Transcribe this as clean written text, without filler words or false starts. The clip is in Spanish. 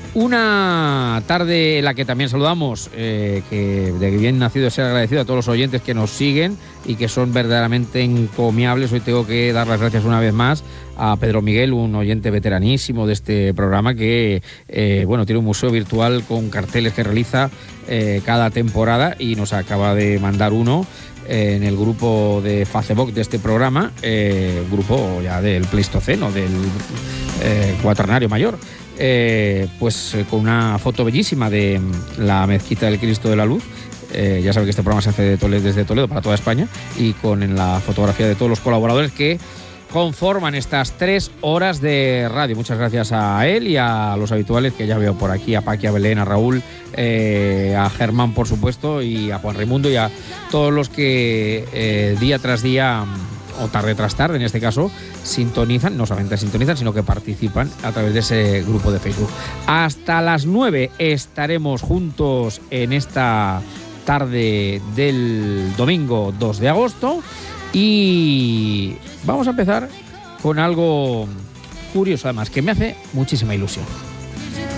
Una tarde en la que también saludamos, que de bien nacido ser agradecido a todos los oyentes que nos siguen y que son verdaderamente encomiables. Hoy tengo que dar las gracias una vez más a Pedro Miguel, un oyente veteranísimo de este programa que tiene un museo virtual con carteles que realiza cada temporada y nos acaba de mandar uno en el grupo de Facebook de este programa, grupo ya del Pleistoceno, del Cuaternario Mayor. Con una foto bellísima de la Mezquita del Cristo de la Luz. Ya saben que este programa se hace desde Toledo para toda España, y con la fotografía de todos los colaboradores que conforman estas 3 horas de radio. Muchas gracias a él y a los habituales que ya veo por aquí, a Paqui, a Belén, a Raúl, a Germán, por supuesto, y a Juan Raimundo, y a todos los que día tras día, o tarde tras tarde en este caso, sintonizan, no solamente sintonizan, sino que participan a través de ese grupo de Facebook. Hasta las 9 estaremos juntos en esta tarde del domingo 2 de agosto y vamos a empezar con algo curioso, además, que me hace muchísima ilusión.